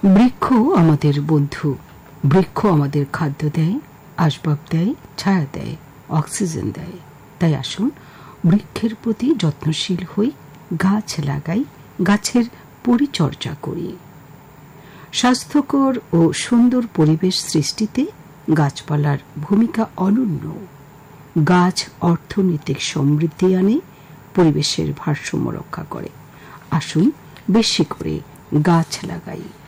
বৃক্ষ আমাদের বন্ধু। বৃক্ষ আমাদের খাদ্য দেয়, আসবাব দেয়, ছায়া দেয়, অক্সিজেন দেয়। তাই আসুন বৃক্ষের প্রতি যত্নশীল হই, গাছ লাগাই, গাছের পরিচর্যা করি। স্বাস্থ্যকর ও সুন্দর পরিবেশ সৃষ্টিতে গাছপালার ভূমিকা অনন্য। গাছ অর্থনৈতিক সমৃদ্ধি আনে, পরিবেশের ভারসাম্য রক্ষা করে। আসুন বেশি করে গাছ লাগাই।